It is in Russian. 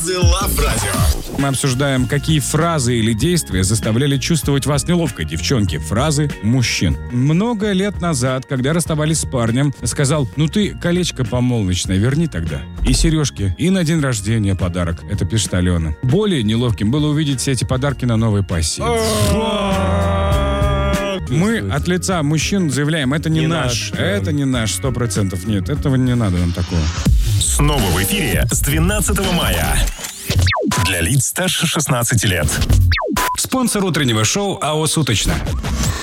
Love Radio. Мы обсуждаем, какие фразы или действия заставляли чувствовать вас неловко, девчонки. Фразы мужчин. Много лет назад, когда расставались с парнем, сказал: ну ты колечко помолвочное верни тогда. И сережки, и на день рождения подарок. Это пишет Алена. Более неловким было увидеть все эти подарки на новой пассии. Мы от лица мужчин заявляем, это не наш. Это не наш, 100%. Нет, этого не надо нам такого. Снова в эфире с 12 мая. Для лиц старше 16 лет. Спонсор утреннего шоу АО «Суточно».